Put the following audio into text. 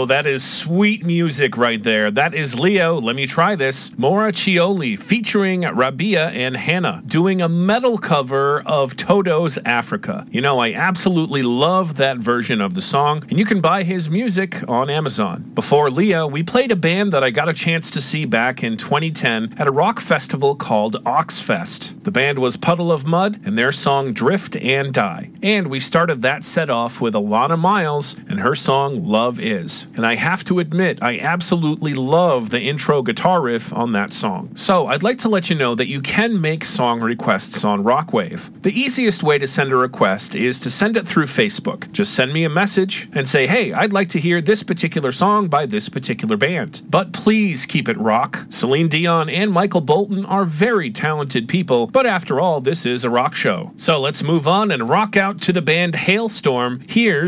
Oh, that is sweet music right there. That is Leo, Let Me Try This, Maura Cioli featuring Rabia and Hannah doing a metal cover of Toto's Africa. You know, I absolutely love that version of the song, and you can buy his music on Amazon. Before Leo, we played a band that I got a chance to see back in 2010 at a rock festival called Oxfest. The band was Puddle of Mud and their song Drift and Die. And we started that set off with Alana Miles and her song Love Is. And I have to admit, I absolutely love the intro guitar riff on that song. So I'd like to let you know that you can make song requests on Rockwave. The easiest way to send a request is to send it through Facebook. Just send me a message and say, hey, I'd like to hear this particular song by this particular band. But please keep it rock. Celine Dion and Michael Bolton are very talented people, but after all, this is a rock show. So let's move on and rock out to the band Hailstorm. Here's